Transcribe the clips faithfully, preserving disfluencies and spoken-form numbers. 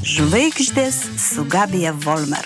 Žvaigždės su Gabija Volmer.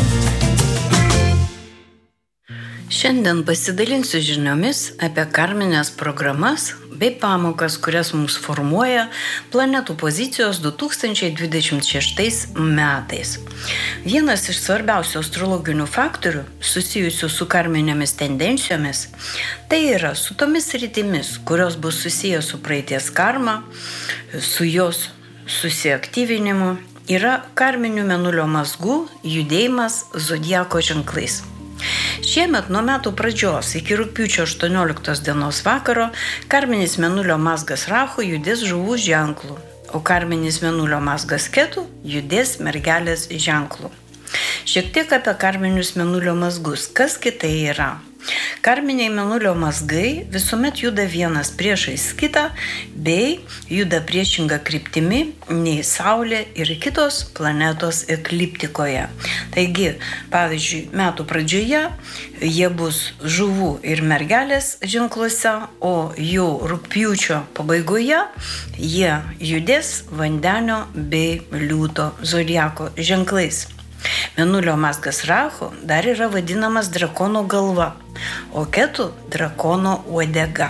Šiandien pasidalinsiu žiniomis apie karmines programas bei pamokas, kurias mums formuoja planetų pozicijos du tūkstančiai dvidešimt šeštais metais. Vienas iš svarbiausių astrologinių faktorių susijusių su karminėmis tendencijomis, tai yra su tomis rytimis, kurios bus susijęs su praeities karma, su jos susiaktyvinimu, yra karminių mėnulio mazgų judėjimas zodiako ženklais. Šiemet nuo metų pradžios iki rugpjūčio aštuonioliktos dienos vakaro karminis mėnulio mazgas Rahu judės žuvų ženklų, o karminis mėnulio mazgas Ketu judės mergelės ženklų. Šiek tiek apie karminius mėnulio mazgus. Kas kitai yra? Karminiai mėnulio mazgai visuomet juda vienas priešais kitą, bei juda priešinga kryptimi nei Saulė ir kitos planetos ekliptikoje. Taigi, pavyzdžiui, metų pradžioje jie bus žuvų ir mergelės ženkluose, o jau rugpjūčio pabaigoje jie judės vandenio bei liūto zodiako ženklais. Mėnulio mazgas Rahu dar yra vadinamas drakono galva, o Ketu drakono uodega.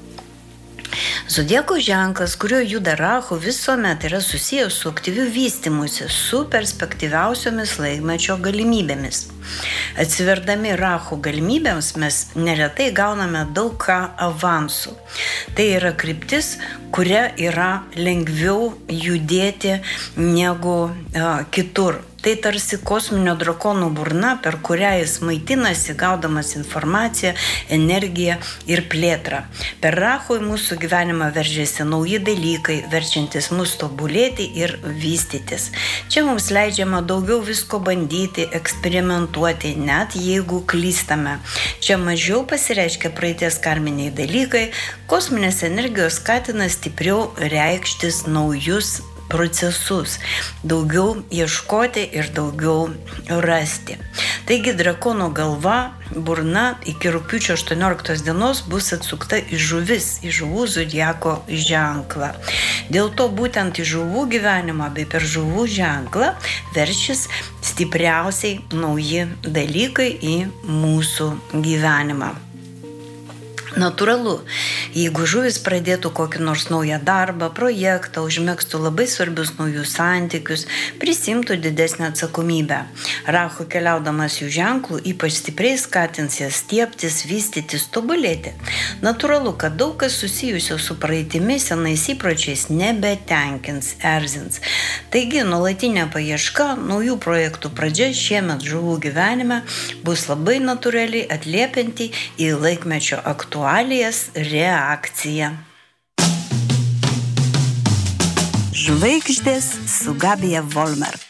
Zodiako ženklas, kurio juda Rahu, visuomet yra susijęs su aktyviu vystymusi, su perspektyviausiomis laikmečio galimybėmis. Atsiverdami Rahu galimybėms mes neretai gauname daug ką avansų. Tai yra kryptis, kuria yra lengviau judėti negu a, kitur. Tai tarsi kosminio drakono burna, per kurią jis maitinasi, gaudamas informaciją, energiją ir plėtrą. Per Rahu į mūsų gyvenimą veržiasi nauji dalykai, verčiantis mus tobulėti ir vystytis. Čia mums leidžiama daugiau visko bandyti, eksperimentuoti, net jeigu klystame. Čia mažiau pasireiškia praeities karminiai dalykai, kosminės energijos skatina stipriau reikštis naujus procesus, daugiau ieškoti ir daugiau rasti. Taigi drakono galva, burna iki rugpjūčio aštuonioliktos dienos bus atsukta į žuvis, į žuvų zodiako ženklą. Dėl to būtent į žuvų gyvenimą bei per žuvų ženklą veršis stipriausiai nauji dalykai į mūsų gyvenimą. Natūralu, jeigu žuvis pradėtų kokį nors naują darbą, projektą, užmegztų labai svarbius naujus santykius, prisimtų didesnę atsakomybę. Rahu keliaudamas jų ženklų ypač stipriai skatins jas stiebtis, vystytis, tobulėti. Natūralu, kad daug kas susijusio su praeitimi senais įpročiais nebetenkins, erzins. Taigi, nuolatinė paieška, naujų projektų pradžia šiemet žuvų gyvenime bus labai natūraliai atliepianti į laikmečio aktualijas reakcija. Žvaigždės su Gabija Volmer.